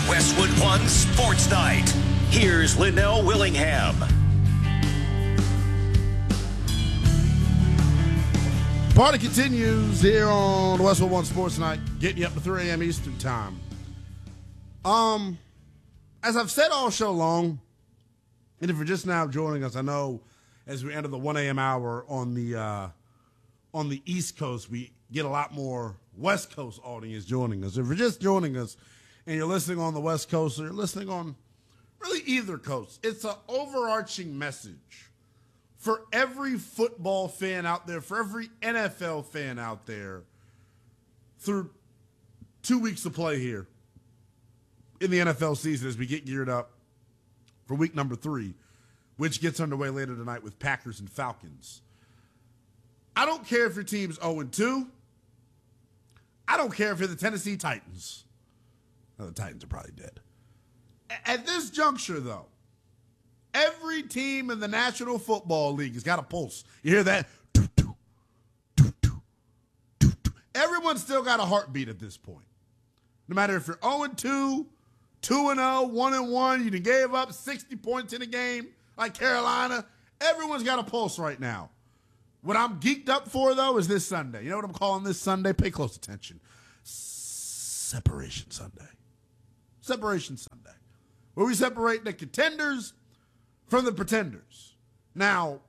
Westwood One Sports Night. Here's Linnell Willingham. Party continues here on Westwood One Sports Night, getting you up to 3 a.m. Eastern Time. As I've said all show long, and if you're just now joining us, I know as we enter the 1 a.m. hour on the East Coast, we get a lot more West Coast audience joining us. If you're just joining us and you're listening on the West Coast or you're listening on really either coast, it's an overarching message for every football fan out there, for every NFL fan out there, through 2 weeks of play here in the NFL season as we get geared up for week number 3, which gets underway later tonight with Packers and Falcons. I don't care if your team's 0-2. I don't care if you're the Tennessee Titans. Well, the Titans are probably dead. At this juncture, though, every team in the National Football League has got a pulse. You hear that? Everyone's still got a heartbeat at this point. No matter if you're 0-2, 2-0, 1-1, you done gave up 60 points in a game like Carolina, everyone's got a pulse right now. What I'm geeked up for, though, is this Sunday. You know what I'm calling this Sunday? Pay close attention. Separation Sunday. Separation Sunday. Where we separate the contenders from the pretenders. Now,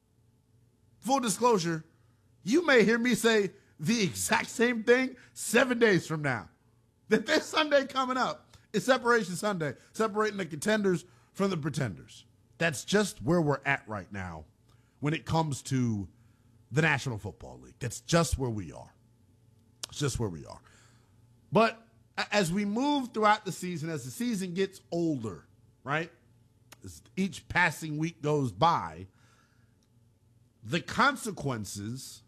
full disclosure, you may hear me say the exact same thing 7 days from now. That this Sunday coming up is Separation Sunday, separating the contenders from the pretenders. That's just where we're at right now when it comes to the National Football League. That's just where we are. It's just where we are. But as we move throughout the season, as the season gets older, right, as each passing week goes by, the consequences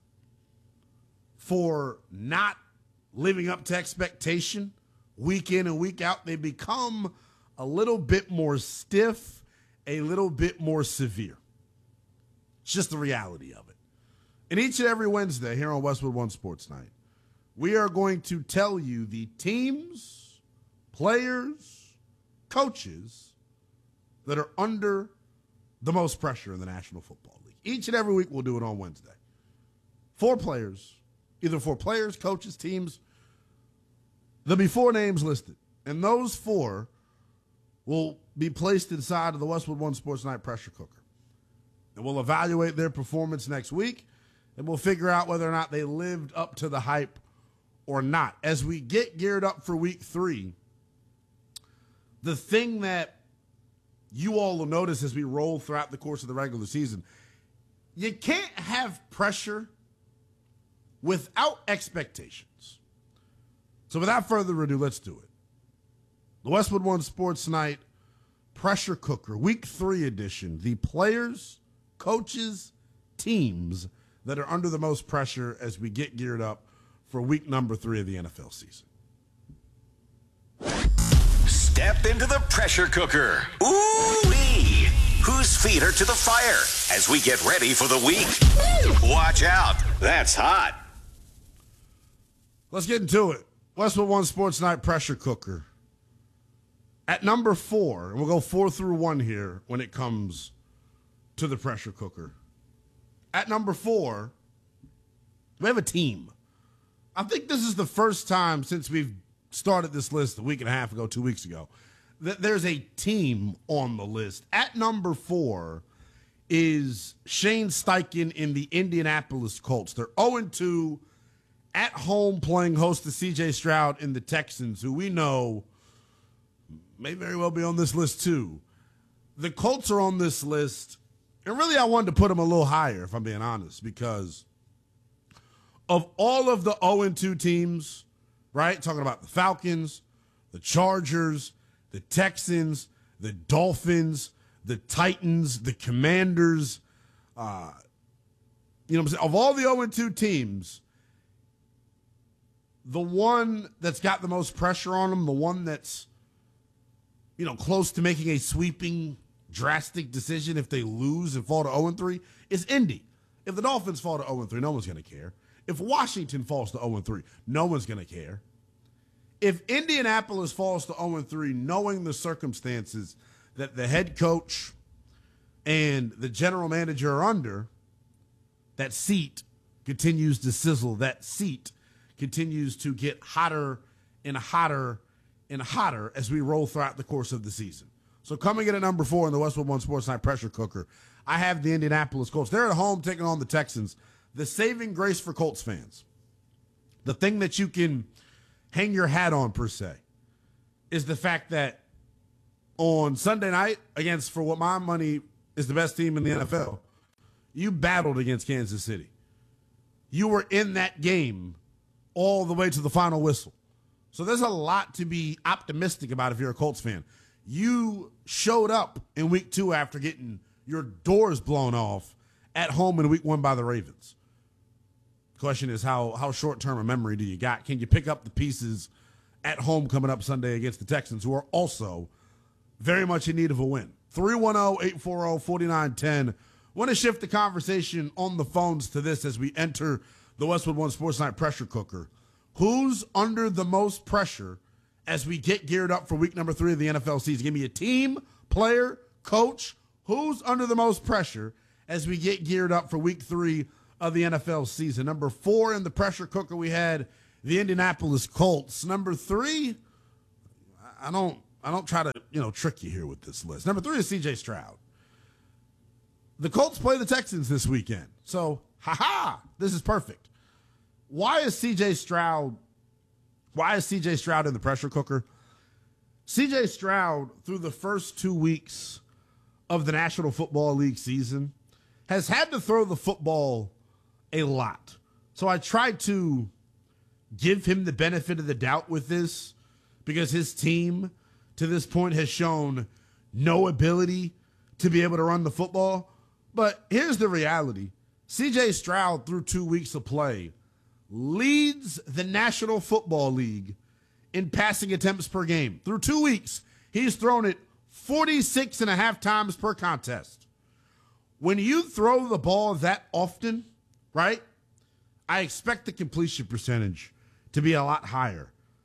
for not living up to expectation week in and week out, they become a little bit more stiff, a little bit more severe. It's just the reality of it. And each and every Wednesday here on Westwood One Sports Night, we are going to tell you the teams, players, coaches that are under the most pressure in the National Football League. Each and every week we'll do it on Wednesday. 4 players, either 4 players, coaches, teams. There'll be 4 names listed. And those 4 will be placed inside of the Westwood One Sports Night pressure cooker. And we'll evaluate their performance next week, and we'll figure out whether or not they lived up to the hype or not. As we get geared up for week 3, the thing that you all will notice as we roll throughout the course of the regular season, you can't have pressure without expectations. So without further ado, let's do it. The Westwood One Sports Night pressure cooker, week 3 edition. The players, coaches, teams that are under the most pressure as we get geared up for week number 3 of the NFL season. Step into the pressure cooker. Ooh-wee! Whose feet are to the fire as we get ready for the week? Watch out. That's hot. Let's get into it. Westwood One Sports Night pressure cooker. At number 4, and we'll go 4 through 1 here when it comes to the pressure cooker. At number 4, we have a team. I think this is the first time since we've started this list a week and a half ago, 2 weeks ago, that there's a team on the list. At number 4 is Shane Steichen in the Indianapolis Colts. They're 0-2 at home playing host to C.J. Stroud in the Texans, who we know may very well be on this list too. The Colts are on this list, and really I wanted to put them a little higher, if I'm being honest, because of all of the 0-2 teams, right, talking about the Falcons, the Chargers, the Texans, the Dolphins, the Titans, the Commanders, you know what I'm saying? Of all the 0-2 teams, the one that's got the most pressure on them, the one that's, you know, close to making a sweeping, drastic decision if they lose and fall to 0-3, is Indy. If the Dolphins fall to 0-3, no one's going to care. If Washington falls to 0-3, no one's going to care. If Indianapolis falls to 0-3, knowing the circumstances that the head coach and the general manager are under, that seat continues to sizzle. That seat continues to get hotter and hotter and hotter as we roll throughout the course of the season. So coming in at number 4 in the Westwood One Sports Night pressure cooker, I have the Indianapolis Colts. They're at home taking on the Texans. The saving grace for Colts fans, the thing that you can hang your hat on per se, is the fact that on Sunday night against, for what my money is the best team in the NFL, you battled against Kansas City. You were in that game all the way to the final whistle. So there's a lot to be optimistic about if you're a Colts fan. You showed up in week 2 after getting your doors blown off at home in week 1 by the Ravens. Question is, how short-term a memory do you got? Can you pick up the pieces at home coming up Sunday against the Texans, who are also very much in need of a win? 310-840-4910. Want to shift the conversation on the phones to this as we enter the Westwood One Sports Night pressure cooker. Who's under the most pressure as we get geared up for week number 3 of the NFL season? Give me a team, player, coach. Who's under the most pressure as we get geared up for week 3 of the NFL season? Number 4 in the pressure cooker, we had the Indianapolis Colts. Number 3, I don't try to, trick you here with this list. Number 3 is C.J. Stroud. The Colts play the Texans this weekend. So, this is perfect. Why is C.J. Stroud in the pressure cooker? C.J. Stroud, through the first 2 weeks of the National Football League season, has had to throw the football a lot. So I tried to give him the benefit of the doubt with this because his team to this point has shown no ability to be able to run the football. But here's the reality. C.J. Stroud, through 2 weeks of play, leads the National Football League in passing attempts per game. Through 2 weeks, he's thrown it 46.5 times per contest. When you throw the ball that often, right, I expect the completion percentage to be a lot higher.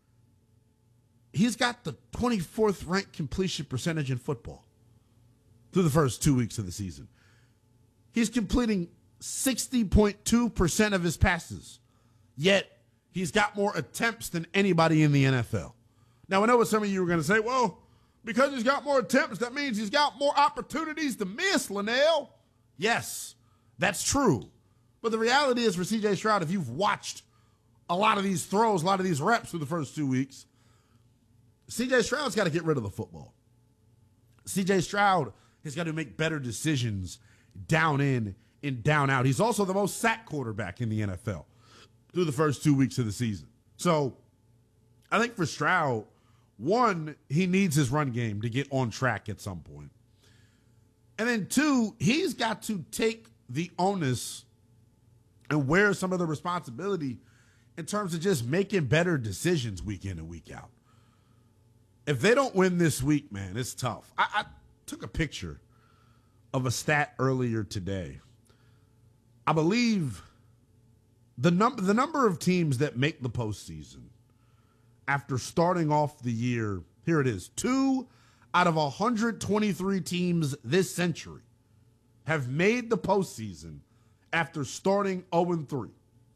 He's got the 24th ranked completion percentage in football through the first 2 weeks of the season. He's completing 60.2% of his passes, yet he's got more attempts than anybody in the NFL. Now, I know what some of you are going to say, well, because he's got more attempts, that means he's got more opportunities to miss, Linnell. Yes, that's true. But the reality is for C.J. Stroud, if you've watched a lot of these throws, a lot of these reps through the first 2 weeks, C.J. Stroud's got to get rid of the football. C.J. Stroud has got to make better decisions down in and down out. He's also the most sacked quarterback in the NFL through the first 2 weeks of the season. So I think for Stroud, one, he needs his run game to get on track at some point. And then two, he's got to take the onus and wear some of the responsibility in terms of just making better decisions week in and week out. If they don't win this week, man, it's tough. I took a picture of a stat earlier today. I believe the number of teams that make the postseason after starting off the year, here it is, 2 out of 123 teams this century have made the postseason after starting 0-3.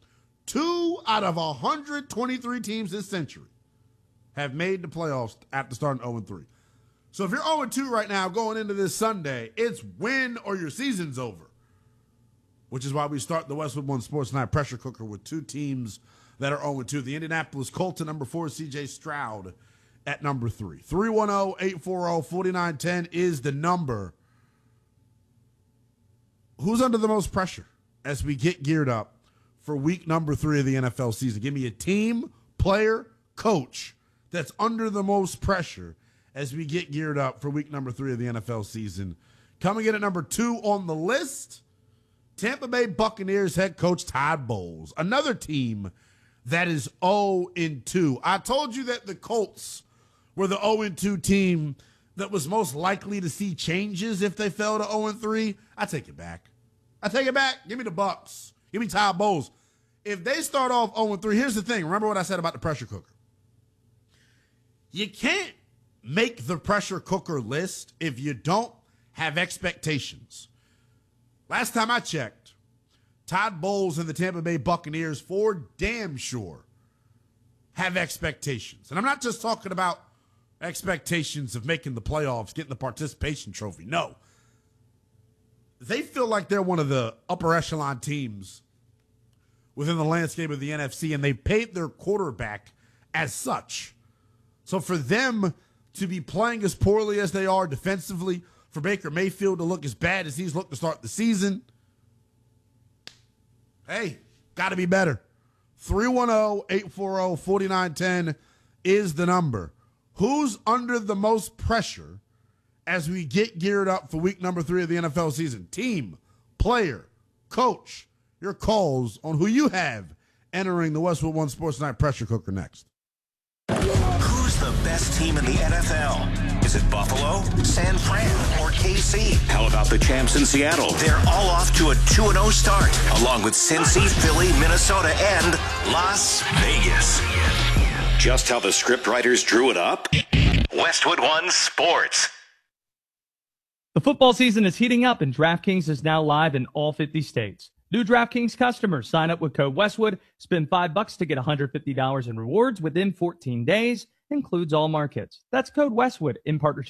2 out of 123 teams this century have made the playoffs after starting 0-3. So if you're 0-2 right now going into this Sunday, it's win or your season's over, which is why we start the Westwood One Sports Night pressure cooker with 2 teams that are 0-2. The Indianapolis Colts at number 4, C.J. Stroud at number 3. 310-840-4910 is the number. Who's under the most pressure as we get geared up for week number 3 of the NFL season? Give me a team, player, coach that's under the most pressure as we get geared up for week number 3 of the NFL season. Coming in at number 2 on the list, Tampa Bay Buccaneers head coach Todd Bowles. Another team that is 0-2. I told you that the Colts were the 0-2 team that was most likely to see changes if they fell to 0-3. I take it back. Give me the Bucs. Give me Todd Bowles. If they start off 0-3, here's the thing. Remember what I said about the pressure cooker. You can't make the pressure cooker list if you don't have expectations. Last time I checked, Todd Bowles and the Tampa Bay Buccaneers, for damn sure, have expectations. And I'm not just talking about expectations of making the playoffs, getting the participation trophy. No. They feel like they're one of the upper echelon teams within the landscape of the NFC, and they paid their quarterback as such. So for them to be playing as poorly as they are defensively, for Baker Mayfield to look as bad as he's looked to start the season, hey, got to be better. 310-840-4910 is the number. Who's under the most pressure as we get geared up for week number 3 of the NFL season? Team, player, coach. Your calls on who you have entering the Westwood One Sports Night pressure cooker next. Who's the best team in the NFL? Is it Buffalo, San Fran, or KC? How about the champs in Seattle? They're all off to a 2-0 start, along with Cincy, Philly, Minnesota, and Las Vegas. Just how the script writers drew it up? Westwood One Sports. The football season is heating up, and DraftKings is now live in all 50 states. New DraftKings customers sign up with code Westwood, spend $5 to get $150 in rewards within 14 days, includes all markets. That's code Westwood in partnership